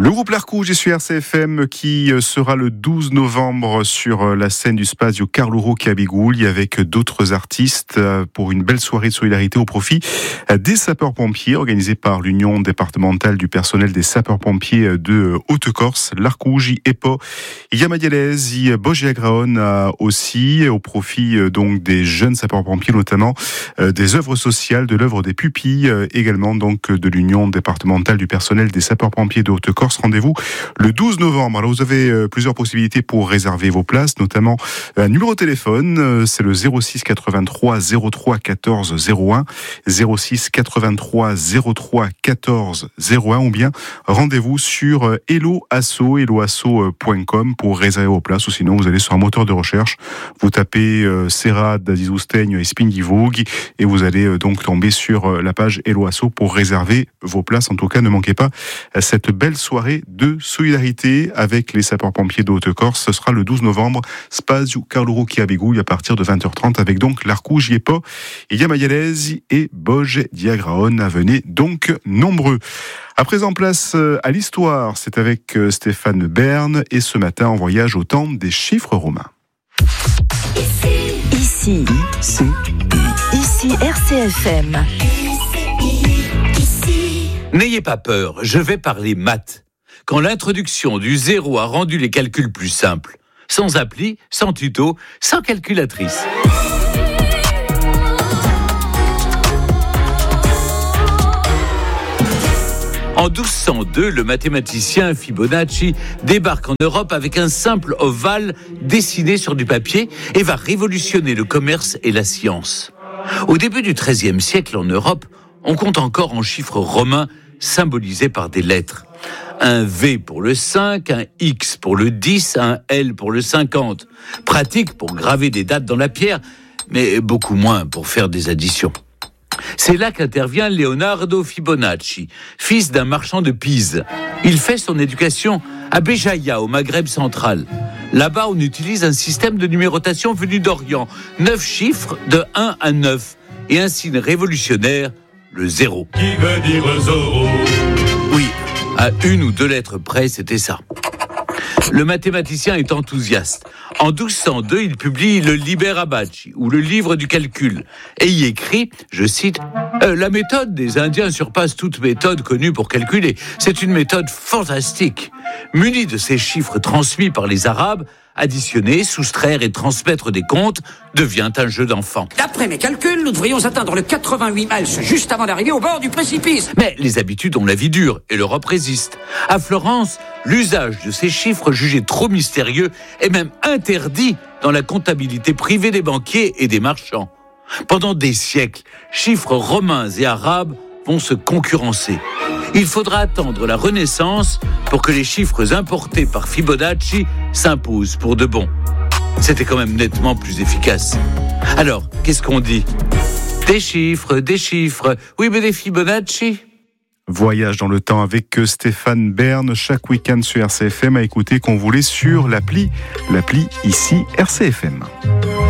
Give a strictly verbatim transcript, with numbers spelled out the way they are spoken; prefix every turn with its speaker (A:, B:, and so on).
A: Le groupe L'Arcouge est sur R C F M qui sera le douze novembre sur la scène du Spazio Carlo Rocchi à Bigugli avec d'autres artistes pour une belle soirée de solidarité au profit des sapeurs-pompiers organisée par l'Union départementale du personnel des sapeurs-pompiers de Haute-Corse. L'Arcouge, Epo, Yamadialez, Bogiagraon aussi au profit donc des jeunes sapeurs-pompiers, notamment des œuvres sociales, de l'œuvre des pupilles, également donc de l'Union départementale du personnel des sapeurs-pompiers de Haute-Corse. Rendez-vous le douze novembre. Alors vous avez plusieurs possibilités pour réserver vos places, notamment un numéro de téléphone, c'est le zéro six quatre-vingt-trois zéro trois quatorze zéro un, zéro six quatre-vingt-trois zéro trois quatorze zéro un, ou bien rendez-vous sur helloasso, helloasso point com pour réserver vos places, ou sinon vous allez sur un moteur de recherche, vous tapez euh, Serra d'Azizoustegne et Spingivog et vous allez euh, donc tomber sur la page Helloasso pour réserver vos places. En tout cas, ne manquez pas cette belle soirée de solidarité avec les sapeurs-pompiers de Haute-Corse. Ce sera le douze novembre, Spazio Carlo Rocchi à Bigugli à partir de vingt heures trente avec donc l'Arcouge, Yepo, Yamadialez et Bogiagraon. Venez donc nombreux. À présent, place à l'histoire. C'est avec Stéphane Bern et ce matin en voyage au temps des chiffres romains.
B: Ici, ici, ici R C F M.
C: N'ayez pas peur, je vais parler maths. Quand l'introduction du zéro a rendu les calculs plus simples, sans appli, sans tuto, sans calculatrice. En douze cent deux, le mathématicien Fibonacci débarque en Europe avec un simple ovale dessiné sur du papier et va révolutionner le commerce et la science. Au début du treizième siècle en Europe, on compte encore en chiffres romains symbolisés par des lettres. Un V pour le cinq, un X pour le dix, un L pour le cinquante. Pratique pour graver des dates dans la pierre, mais beaucoup moins pour faire des additions. C'est là qu'intervient Leonardo Fibonacci, fils d'un marchand de Pise. Il fait son éducation à Béjaïa, au Maghreb central. Là-bas, on utilise un système de numérotation venu d'Orient. Neuf chiffres de un à neuf. Et un signe révolutionnaire, le zéro.
D: Qui veut dire zéro ?
C: Oui, à une ou deux lettres près, c'était ça. Le mathématicien est enthousiaste. En douze cent deux, il publie le Liber Abaci, ou le livre du calcul, et y écrit, je cite, euh, « La méthode des Indiens surpasse toute méthode connue pour calculer. C'est une méthode fantastique. Munie de ces chiffres transmis par les Arabes, additionner, soustraire et transmettre des comptes devient un jeu d'enfant.
E: D'après mes calculs, nous devrions atteindre le quatre-vingt-huit miles juste avant d'arriver au bord du précipice. »
C: Mais les habitudes ont la vie dure et l'Europe résiste. À Florence, l'usage de ces chiffres jugés trop mystérieux est même interdit dans la comptabilité privée des banquiers et des marchands. Pendant des siècles, chiffres romains et arabes vont se concurrencer. Il faudra attendre la Renaissance pour que les chiffres importés par Fibonacci s'imposent pour de bon. C'était quand même nettement plus efficace. Alors, qu'est-ce qu'on dit ? Des chiffres, des chiffres. Oui, mais des Fibonacci ?
A: Voyage dans le temps avec Stéphane Bern, chaque week-end sur R C F M, à écouter qu'on voulait sur l'appli, l'appli ici R C F M.